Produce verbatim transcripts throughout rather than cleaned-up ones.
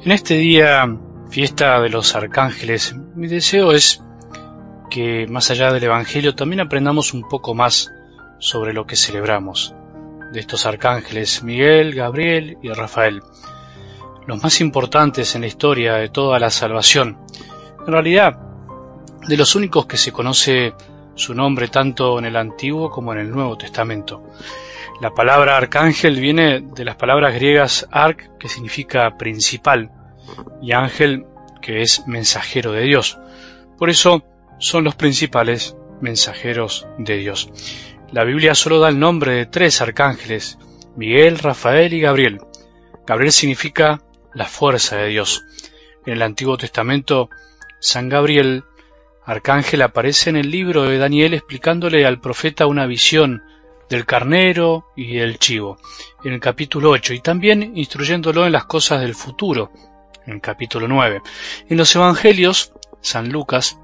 En este día, fiesta de los arcángeles, mi deseo es que, más allá del Evangelio, también aprendamos un poco más sobre lo que celebramos, de estos arcángeles Miguel, Gabriel y Rafael, los más importantes en la historia de toda la salvación. En realidad, de los únicos que se conoce su nombre tanto en el Antiguo como en el Nuevo Testamento. La palabra arcángel viene de las palabras griegas arc, que significa principal, y ángel, que es mensajero de Dios. Por eso son los principales mensajeros de Dios. La Biblia solo da el nombre de tres arcángeles: Miguel, Rafael y Gabriel. Gabriel significa la fuerza de Dios. En el Antiguo Testamento, San Gabriel, arcángel, aparece en el libro de Daniel explicándole al profeta una visión del carnero y del chivo, en el capítulo ocho, y también instruyéndolo en las cosas del futuro, en el capítulo nueve. En los Evangelios, San Lucas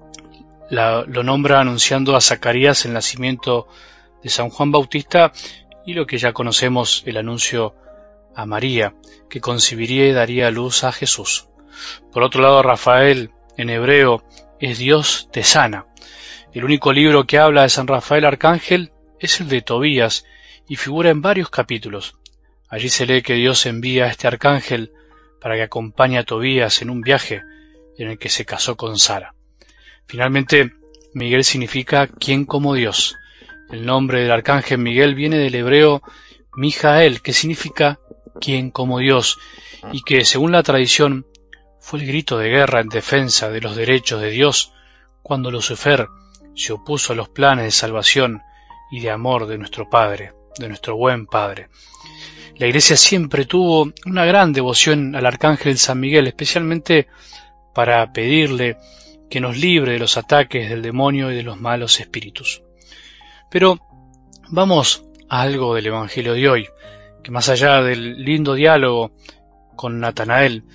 la, lo nombra anunciando a Zacarías el nacimiento de San Juan Bautista y lo que ya conocemos, el anuncio a María, que concibiría y daría a luz a Jesús. Por otro lado, Rafael, en hebreo, es Dios te sana. El único libro que habla de San Rafael Arcángel es el de Tobías y figura en varios capítulos. Allí se lee que Dios envía a este arcángel para que acompañe a Tobías en un viaje en el que se casó con Sara. Finalmente, Miguel significa quien como Dios. El nombre del arcángel Miguel viene del hebreo Mijael, que significa quien como Dios, y que, según la tradición, fue el grito de guerra en defensa de los derechos de Dios cuando Lucifer se opuso a los planes de salvación y de amor de nuestro Padre, de nuestro buen Padre. La Iglesia siempre tuvo una gran devoción al arcángel San Miguel, especialmente para pedirle que nos libre de los ataques del demonio y de los malos espíritus. Pero vamos a algo del Evangelio de hoy, que más allá del lindo diálogo con Natanael,